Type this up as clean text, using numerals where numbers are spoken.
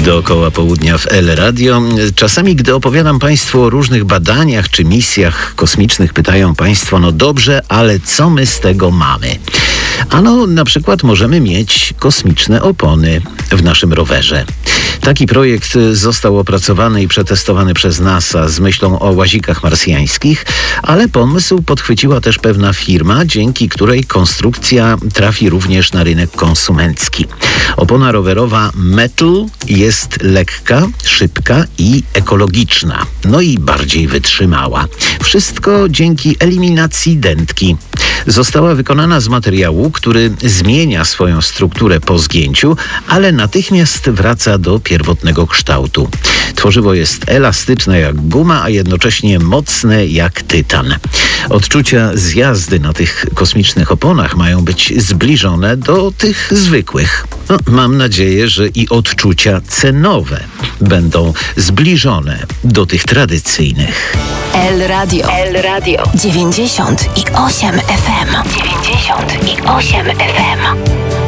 Dookoła południa w El Radio. Czasami, gdy opowiadam Państwu o różnych badaniach czy misjach kosmicznych, pytają Państwo, no dobrze, ale co my z tego mamy? Ano, na przykład możemy mieć kosmiczne opony w naszym rowerze. Taki projekt został opracowany i przetestowany przez NASA z myślą o łazikach marsjańskich, ale pomysł podchwyciła też pewna firma, dzięki której konstrukcja trafi również na rynek konsumencki. Opona rowerowa Metal jest lekka, szybka i ekologiczna, no i bardziej wytrzymała. Wszystko dzięki eliminacji dętki. Została wykonana z materiału, który zmienia swoją strukturę po zgięciu, ale natychmiast wraca do pierwotnego kształtu. Tworzywo jest elastyczne jak guma, a jednocześnie mocne jak tytan. Odczucia z jazdy na tych kosmicznych oponach mają być zbliżone do tych zwykłych. No, mam nadzieję, że i odczucia cenowe będą zbliżone do tych tradycyjnych. El Radio 98 FM. 98 FM.